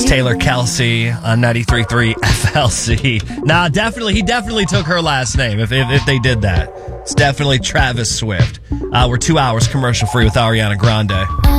Taylor Kelsey on 93.3 FLC. Nah, he definitely took her last name if they did that. It's definitely Travis Swift. We're 2 hours commercial free with Ariana Grande.